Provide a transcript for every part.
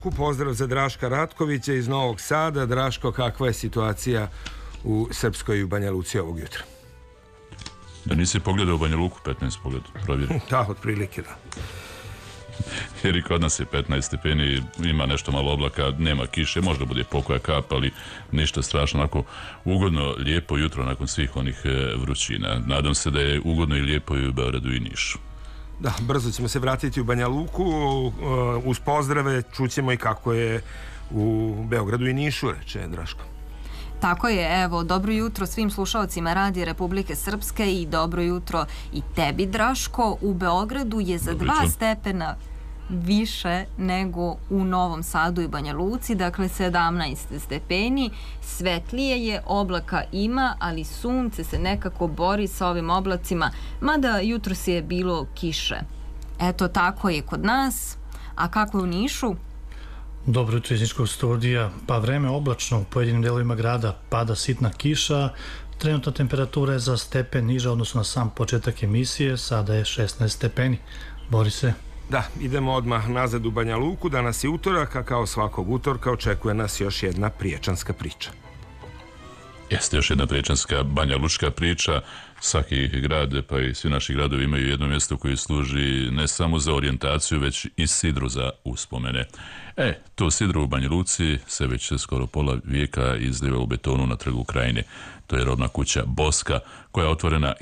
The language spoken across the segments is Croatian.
Pozdrav za Draška Ratkovića iz Novog Sada. Draško, kakva je situacija u Srpskoj i u Banja Luci ovog jutra? Da nisi pogledao u Banja Luku 15 pogled, provjeri. Da, otprilike da. Jer i kod nas je 15 stepeni, ima nešto malo oblaka, nema kiše, možda bude pokoja kap, ali ništa strašno, onako ugodno, lijepo jutro nakon svih onih vrućina. Nadam se da je ugodno i lijepo i u Beogradu i Nišu. Da, brzo ćemo se vratiti u Banja Luku, uz pozdrave čućemo i kako je u Beogradu i Nišu, reče Draško. Tako je, evo, dobro jutro svim slušalcima Radija Republike Srpske i dobro jutro i tebi, Draško. U Beogradu je za 2 stepena više nego u Novom Sadu i Banja Luci, dakle 17 stepeni, svetlije je, oblaka ima, ali sunce se nekako bori sa ovim oblacima, mada jutros je bilo kiše. Eto, tako je kod nas. A kako je u Nišu? Dobro jutro iz Niškog studija. Pa vreme oblačno, u pojedinim delovima grada pada sitna kiša, trenutna temperatura je za stepen niža odnosno na sam početak emisije, sada je 16 stepeni. Borise? Da, idemo odmah nazad u Banja Luku. Danas je utorak, a kao svakog utorka očekuje nas još jedna priječanska priča. Jeste još jedna priječanska Banja Lučka priča. Svaki grad, pa i svi naši gradovi imaju jedno mjesto koje služi ne samo za orijentaciju, već i sidru za uspomene. To sidro u Banja Luci se već skoro pola vijeka izliva u betonu na Trgu Krajine. To je robna kuća Boska, koja je otvorena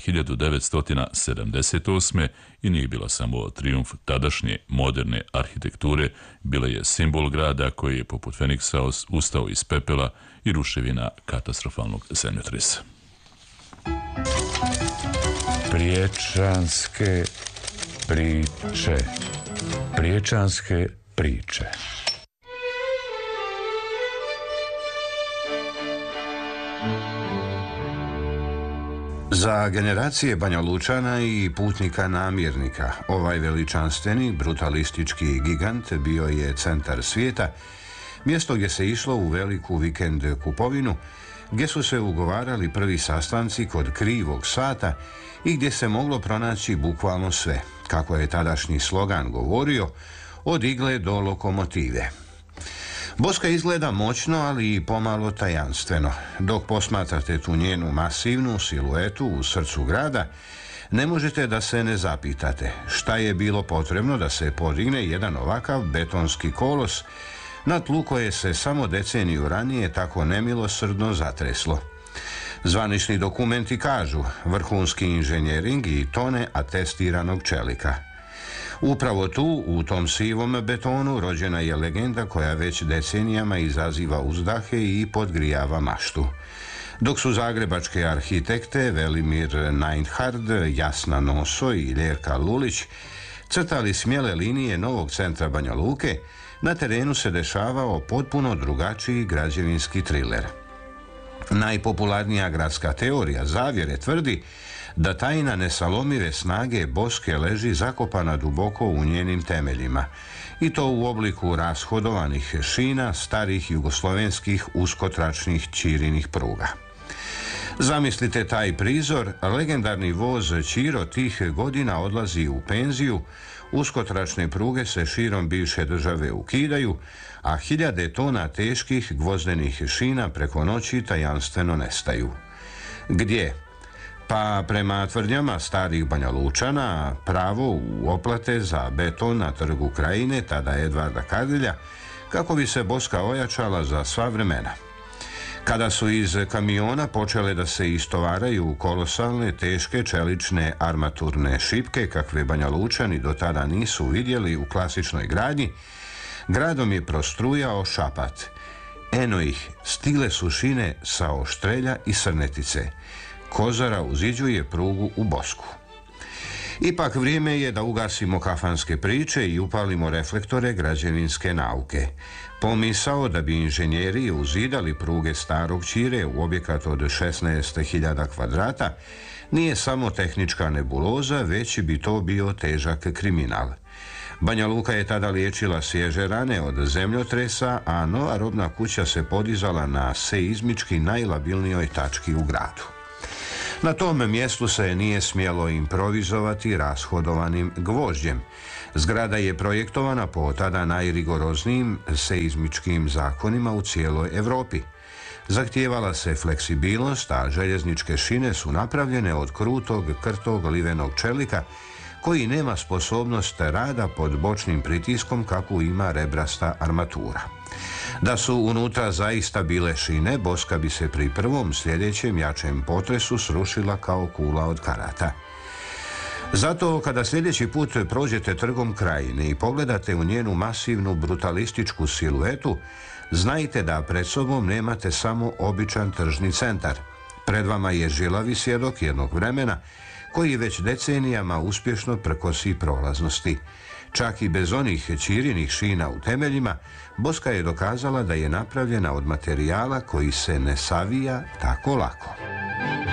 1978. i nije bila samo trijumf tadašnje moderne arhitekture, bila je simbol grada koji je poput Feniksa ustao iz pepela i ruševina katastrofalnog zemljotresa. Priječanske priče. Priječanske priče. Za generacije Banja Lučana i putnika namjernika, ovaj veličanstveni, brutalistički gigant bio je centar svijeta, mjesto gdje se išlo u veliku vikend kupovinu, gdje su se ugovarali prvi sastanci kod krivog sata i gdje se moglo pronaći bukvalno sve, kako je tadašnji slogan govorio, od igle do lokomotive. Boska izgleda moćno, ali i pomalo tajanstveno. Dok posmatrate tu njenu masivnu siluetu u srcu grada, ne možete da se ne zapitate šta je bilo potrebno da se podigne jedan ovakav betonski kolos na tlu koje se samo deceniju ranije tako nemilosrdno zatreslo. Zvanični dokumenti kažu vrhunski inženjering i tone atestiranog čelika. Upravo tu, u tom sivom betonu, rođena je legenda koja već decenijama izaziva uzdahe i podgrijava maštu. Dok su zagrebačke arhitekte Velimir Neinhard, Jasna Noso i Ljerka Lulić crtali smjele linije novog centra Banja Luke, na terenu se dešavao potpuno drugačiji građevinski triler. Najpopularnija gradska teorija zavjere tvrdi da tajna nesalomive snage Boske leži zakopana duboko u njenim temeljima, i to u obliku rashodovanih šina starih jugoslovenskih uskotračnih ćirinih pruga. Zamislite taj prizor, legendarni voz Ćiro tih godina odlazi u penziju, uskotračne pruge se širom bivše države ukidaju, a 1000 tona teških gvozdenih šina preko noći tajanstveno nestaju. Gdje? Pa prema tvrdnjama starih Banja Lučana, pravo u oplate za beton na Trgu Krajine, tada Edvarda Kardelja, kako bi se Boska ojačala za sva vremena. Kada su iz kamiona počele da se istovaraju kolosalne, teške čelične armaturne šipke, kakve Banja Lučani do tada nisu vidjeli u klasičnoj gradnji, gradom je prostrujao šapat. Eno ih, stigle su šine sa Oštrelja i Srnetice. Kozara uziđuje prugu u Bosku. Ipak vrijeme je da ugasimo kafanske priče i upalimo reflektore građevinske nauke. Pomisao da bi inženjeri uzidali pruge starog Ćire u objekat od 16.000 kvadrata nije samo tehnička nebuloza, već bi to bio težak kriminal. Banja Luka je tada liječila svježe rane od zemljotresa, a nova robna kuća se podizala na seizmički najlabilnijoj tački u gradu. Na tom mjestu se nije smjelo improvizovati rashodovanim gvožđem. Zgrada je projektovana po tada najrigoroznijim seizmičkim zakonima u cijeloj Europi. Zahtijevala se fleksibilnost, a željezničke šine su napravljene od krutog, krtog livenog čelika koji nema sposobnost rada pod bočnim pritiskom kakvu ima rebrasta armatura. Da su unutra zaista bile šine, boska bi se pri prvom sljedećem jačem potresu srušila kao kula od karata. Zato kada sljedeći put prođete trgom Krajine i pogledate u njenu masivnu brutalističku siluetu, znajte da pred sobom nemate samo običan tržni centar. Pred vama je žilavi svjedok jednog vremena koji već decenijama uspješno prkosi prolaznosti. Čak i bez onih ćirinih šina u temeljima, boska je dokazala da je napravljena od materijala koji se ne savija tako lako.